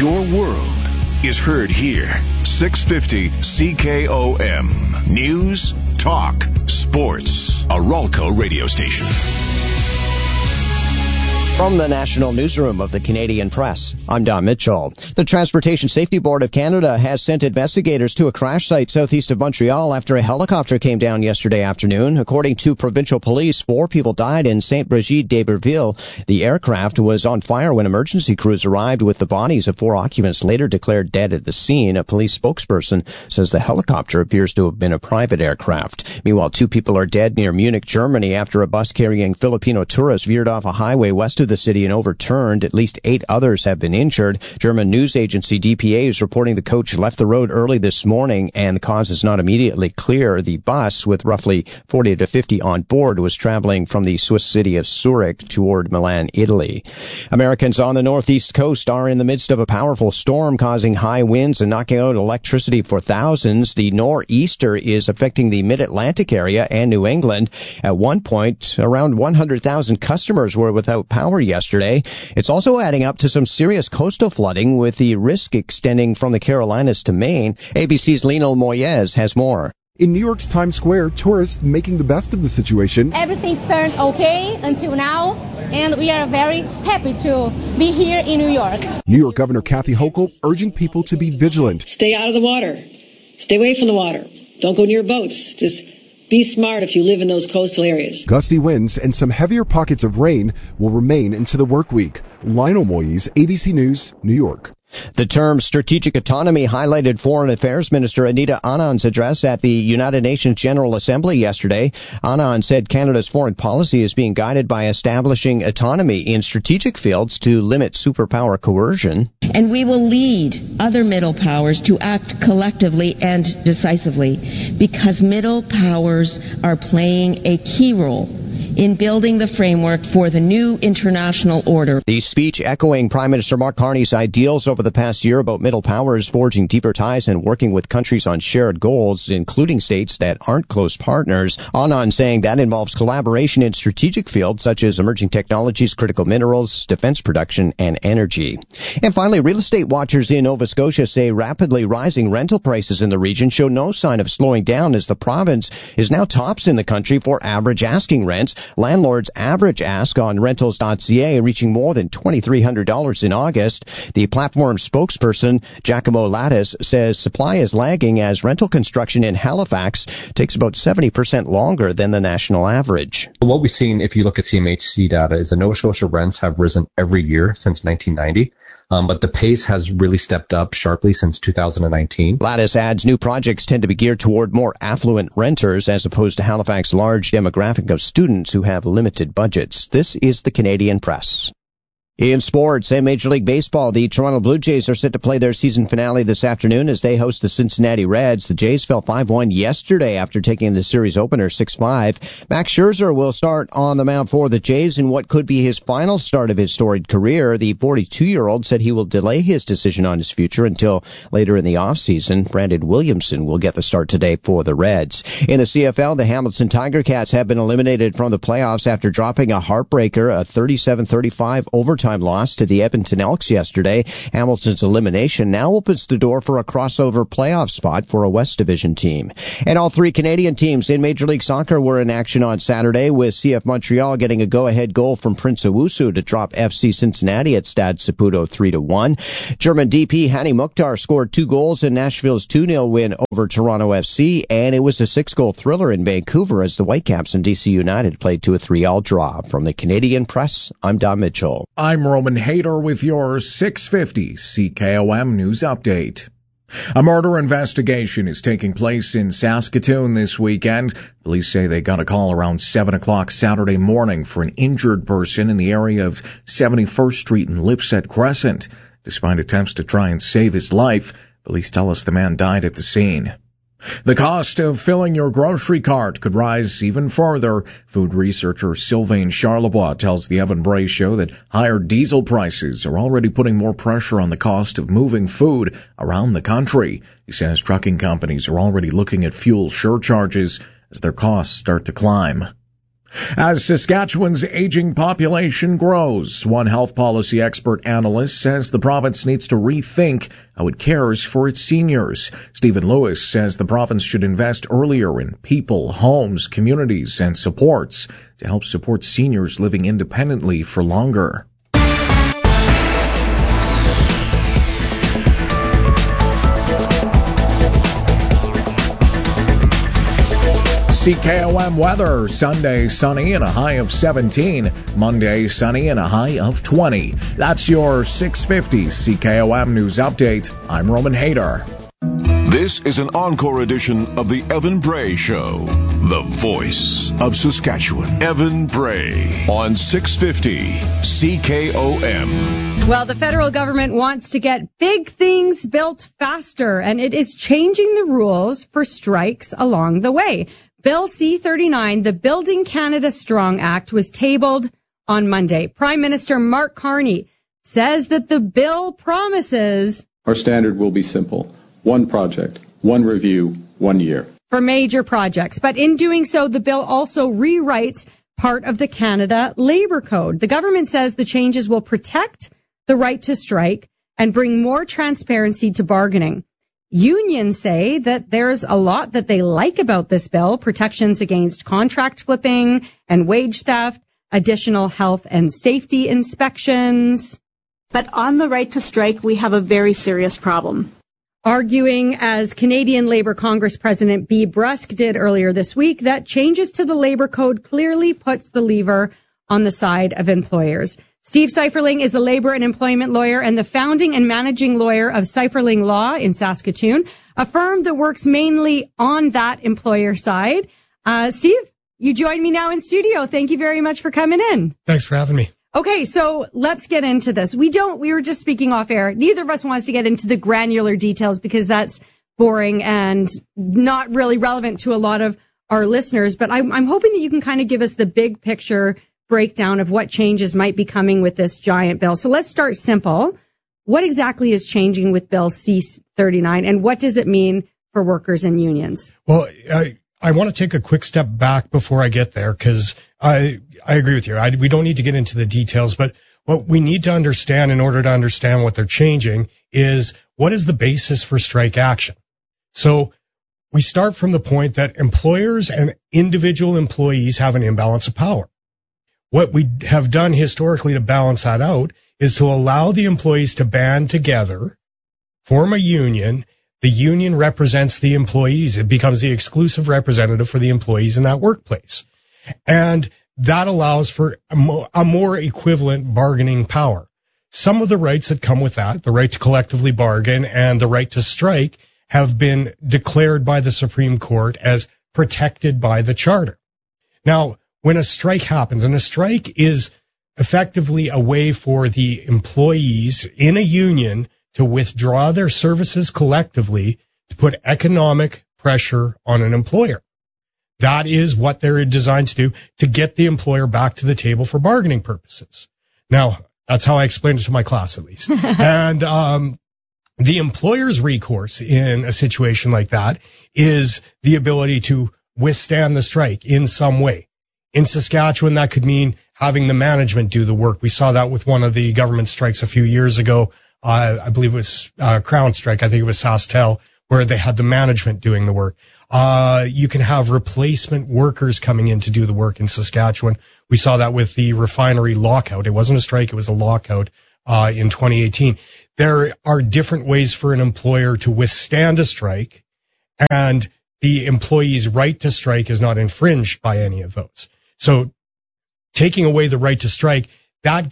Your world is heard here. 650 CKOM. News, talk, sports. A Ralco radio station. From the National Newsroom of the Canadian Press, I'm Don Mitchell. The Transportation Safety Board of Canada has sent investigators to a crash site southeast of Montreal after a helicopter came down yesterday afternoon. According to provincial police, 4 people died in Saint-Brigid-d'Iberville. The aircraft was on fire when emergency crews arrived with the bodies of 4 occupants later declared dead at the scene. A police spokesperson says the helicopter appears to have been a private aircraft. Meanwhile, 2 people are dead near Munich, Germany, after a bus carrying Filipino tourists veered off a highway west of the city and overturned. At least 8 others have been injured. German news agency DPA is reporting the coach left the road early this morning and the cause is not immediately clear. The bus, with roughly 40 to 50 on board, was traveling from the Swiss city of Zurich toward Milan, Italy. Americans on the northeast coast are in the midst of a powerful storm causing high winds and knocking out electricity for thousands. The nor'easter is affecting the mid-Atlantic area and New England. At one point, around 100,000 customers were without power yesterday. It's also adding up to some serious coastal flooding, with the risk extending from the Carolinas to Maine. ABC's Lionel Moyes has more. In New York's Times Square, tourists making the best of the situation. Everything's turned okay until now, and we are very happy to be here in New York. New York Governor Kathy Hochul urging people to be vigilant. Stay out of the water. Stay away from the water. Don't go near boats. Just be smart if you live in those coastal areas. Gusty winds and some heavier pockets of rain will remain into the work week. Lionel Moyes, ABC News, New York. The term strategic autonomy highlighted Foreign Affairs Minister Anita Anand's address at the United Nations General Assembly yesterday. Anand said Canada's foreign policy is being guided by establishing autonomy in strategic fields to limit superpower coercion. And we will lead other middle powers to act collectively and decisively, because middle powers are playing a key role in building the framework for the new international order. The speech echoing Prime Minister Mark Carney's ideals over the past year about middle powers forging deeper ties and working with countries on shared goals, including states that aren't close partners. Anand saying that involves collaboration in strategic fields such as emerging technologies, critical minerals, defense production, and energy. And finally, real estate watchers in Nova Scotia say rapidly rising rental prices in the region show no sign of slowing down, as the province is now tops in the country for average asking rents. Landlords' average ask on rentals.ca reaching more than $2,300 in August. The platform spokesperson, Giacomo Lattis, says supply is lagging as rental construction in Halifax takes about 70% longer than the national average. What we've seen, if you look at CMHC data, is that Nova Scotia rents have risen every year since 1990. But the pace has really stepped up sharply since 2019. Lattis adds new projects tend to be geared toward more affluent renters as opposed to Halifax's large demographic of students who have limited budgets. This is the Canadian Press. In sports and Major League Baseball, the Toronto Blue Jays are set to play their season finale this afternoon as they host the Cincinnati Reds. The Jays fell 5-1 yesterday after taking the series opener 6-5. Max Scherzer will start on the mound for the Jays in what could be his final start of his storied career. The 42-year-old said he will delay his decision on his future until later in the offseason. Brandon Williamson will get the start today for the Reds. In the CFL, the Hamilton Tiger Cats have been eliminated from the playoffs after dropping a heartbreaker, a 37-35 overtime loss to the Edmonton Elks yesterday. Hamilton's elimination now opens the door for a crossover playoff spot for a West Division team. And all 3 Canadian teams in Major League Soccer were in action on Saturday, with CF Montreal getting a go-ahead goal from Prince Owusu to drop FC Cincinnati at Stade Saputo 3-1. German DP Hani Mukhtar scored 2 goals in Nashville's 2-0 win over Toronto FC, and it was a 6-goal thriller in Vancouver as the Whitecaps and DC United played to a 3-3 draw. From the Canadian Press, I'm Don Mitchell. I'm Roman Hayter with your 650 CKOM News Update. A murder investigation is taking place in Saskatoon this weekend. Police say they got a call around 7 o'clock Saturday morning for an injured person in the area of 71st Street and Lipset Crescent. Despite attempts to try and save his life, police tell us the man died at the scene. The cost of filling your grocery cart could rise even further. Food researcher Sylvain Charlebois tells the Evan Bray Show that higher diesel prices are already putting more pressure on the cost of moving food around the country. He says trucking companies are already looking at fuel surcharges as their costs start to climb. As Saskatchewan's aging population grows, one health policy expert analyst says the province needs to rethink how it cares for its seniors. Stephen Lewis says the province should invest earlier in people, homes, communities, and supports to help support seniors living independently for longer. CKOM weather, Sunday sunny and a high of 17, Monday sunny and a high of 20. That's your 650 CKOM News Update. I'm Roman Hader. This is an encore edition of the Evan Bray Show, the voice of Saskatchewan. Evan Bray on 650 CKOM. Well, the federal government wants to get big things built faster, and it is changing the rules for strikes along the way. Bill C-39, the Building Canada Strong Act, was tabled on Monday. Prime Minister Mark Carney says that the bill promises our standard will be simple. One project, one review, 1 year. For major projects. But in doing so, the bill also rewrites part of the Canada Labour Code. The government says the changes will protect the right to strike and bring more transparency to bargaining. Unions say that there's a lot that they like about this bill: protections against contract flipping and wage theft, additional health and safety inspections. But on the right to strike, we have a very serious problem. Arguing, as Canadian Labour Congress President Bea Brusk did earlier this week, that changes to the Labour Code clearly puts the lever on the side of employers. Steve Seiferling is a labor and employment lawyer and the founding and managing lawyer of Seiferling Law in Saskatoon, a firm that works mainly on that employer side. Steve, you join me now in studio. Thank you very much for coming in. Thanks for having me. Okay, so let's get into this. We were just speaking off air. Neither of us wants to get into the granular details because that's boring and not really relevant to a lot of our listeners. But I'm hoping that you can kind of give us the big picture breakdown of what changes might be coming with this giant bill. So let's start simple. What exactly is changing with Bill C-39, and what does it mean for workers and unions? Well, I want to take a quick step back before I get there, because I agree with you. We don't need to get into the details, but what we need to understand in order to understand what they're changing is what is the basis for strike action. So we start from the point that employers and individual employees have an imbalance of power. What we have done historically to balance that out is to allow the employees to band together, form a union. The union represents the employees. It becomes the exclusive representative for the employees in that workplace. And that allows for a more equivalent bargaining power. Some of the rights that come with that, the right to collectively bargain and the right to strike, have been declared by the Supreme Court as protected by the Charter. Now, when a strike happens, and a strike is effectively a way for the employees in a union to withdraw their services collectively to put economic pressure on an employer. That is what they're designed to do, to get the employer back to the table for bargaining purposes. Now, that's how I explained it to my class, at least. And the employer's recourse in a situation like that is the ability to withstand the strike in some way. In Saskatchewan, that could mean having the management do the work. We saw that with one of the government strikes a few years ago. I believe it was Crown strike. I think it was SaskTel, where they had the management doing the work. You can have replacement workers coming in to do the work in Saskatchewan. We saw that with the refinery lockout. It wasn't a strike, it was a lockout in 2018. There are different ways for an employer to withstand a strike, and the employee's right to strike is not infringed by any of those. So taking away the right to strike, that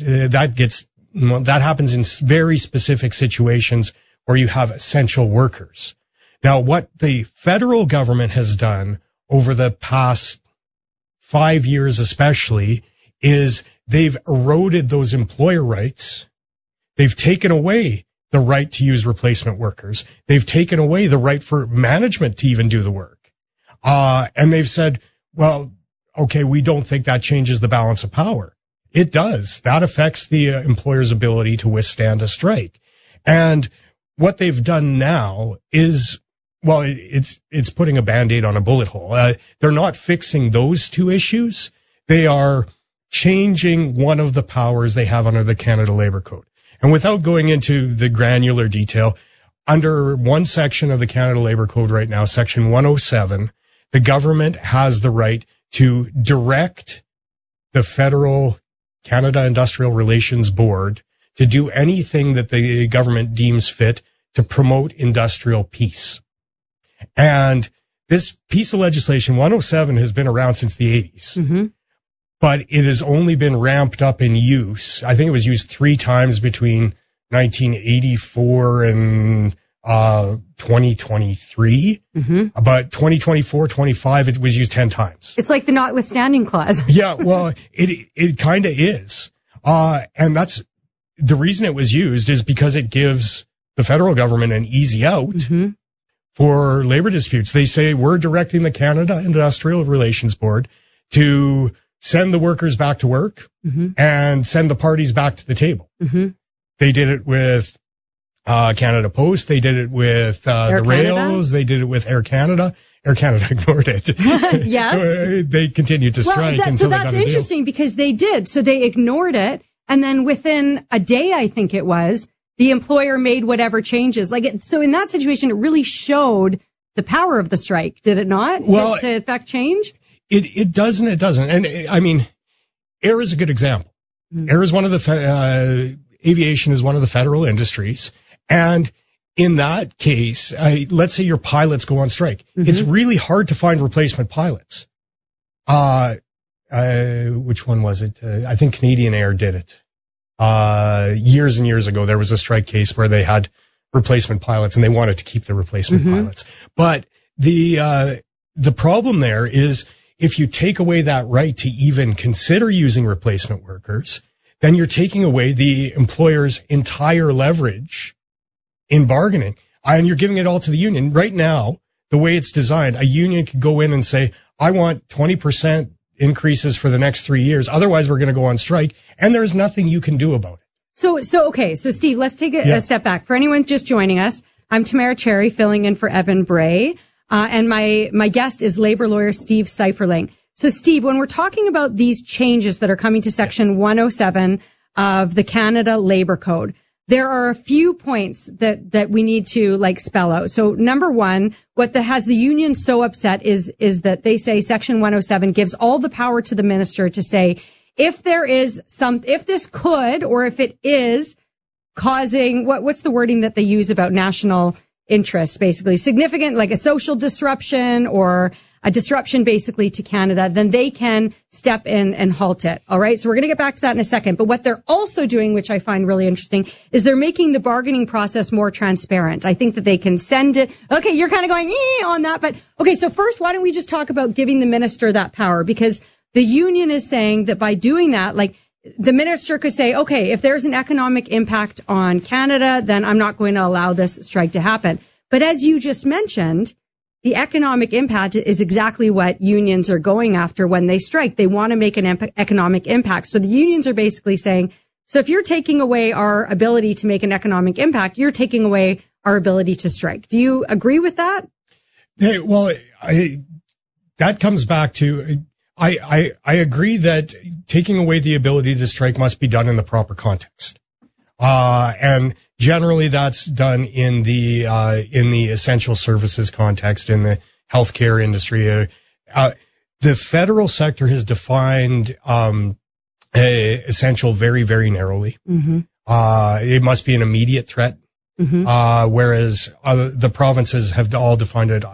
happens in very specific situations where you have essential workers. Now, what the federal government has done over the past 5 years especially is they've eroded those employer rights. They've taken away the right to use replacement workers. They've taken away the right for management to even do the work. And they've said, well, okay, we don't think that changes the balance of power. It does. That affects the employer's ability to withstand a strike. And what they've done now is well, it's putting a Band-Aid on a bullet hole. They're not fixing those two issues. They are changing one of the powers they have under the Canada Labour Code. And without going into the granular detail, under one section of the Canada Labour Code right now, section 107, the government has the right to direct the federal Canada Industrial Relations Board to do anything that the government deems fit to promote industrial peace. And this piece of legislation, 107, has been around since the 80s. Mm-hmm. But it has only been ramped up in use. I think it was used 3 times between 1984 and 2023. Mm-hmm. But 2024, 25, it was used 10 times. It's like the notwithstanding clause. Yeah, well, it kind of is. And that's the reason it was used is because it gives the federal government an easy out. Mm-hmm. For labor disputes. They say we're directing the Canada Industrial Relations Board to send the workers back to work mm-hmm. and send the parties back to the table. Mm-hmm. They did it with Canada Post. They did it with the rails. They did it with Air Canada. Air Canada ignored it. Yes. They continued to strike until so they got a deal. That's interesting because they did. So they ignored it. And then within a day, I think it was, the employer made whatever changes. So in that situation, it really showed the power of the strike, did it not? Well, to affect change? It doesn't. It doesn't. And I mean, air is a good example. Mm-hmm. Air is one of the, aviation is one of the federal industries. And in that case, let's say your pilots go on strike. Mm-hmm. It's really hard to find replacement pilots. Which one was it? I think Canadian Air did it. Years and years ago, there was a strike case where they had replacement pilots and they wanted to keep the replacement mm-hmm. pilots. But the problem there is if you take away that right to even consider using replacement workers, then you're taking away the employer's entire leverage in bargaining. And you're giving it all to the union. Right now, the way it's designed, a union could go in and say, I want 20% increases for the next 3 years. Otherwise, we're going to go on strike, and there's nothing you can do about it. So Steve, let's take a step back. For anyone just joining us, I'm Tamara Cherry, filling in for Evan Bray, and my guest is labor lawyer Steve Seiferling. So, Steve, when we're talking about these changes that are coming to Section 107 of the Canada Labour Code, there are a few points that we need to spell out. So number one, what has the union so upset is that they say Section 107 gives all the power to the minister to say if this could or if it is causing what's the wording that they use about national interest, basically significant, like a social disruption or a disruption basically to Canada, then they can step in and halt it. All right. So we're going to get back to that in a second. But what they're also doing, which I find really interesting, is they're making the bargaining process more transparent. I think that they can send it. Okay. You're kind of going on that. But okay. So first, why don't we just talk about giving the minister that power? Because the union is saying that by doing that, the minister could say, okay, if there's an economic impact on Canada, then I'm not going to allow this strike to happen. But as you just mentioned, the economic impact is exactly what unions are going after when they strike. They want to make an economic impact. So the unions are basically saying, so if you're taking away our ability to make an economic impact, you're taking away our ability to strike. Do you agree with that? Hey, well, that comes back to, I agree that taking away the ability to strike must be done in the proper context. And generally that's done in the essential services context, in the healthcare industry. The federal sector has defined, essential very, very narrowly. Mm-hmm. It must be an immediate threat. Mm-hmm. Whereas the provinces have all defined it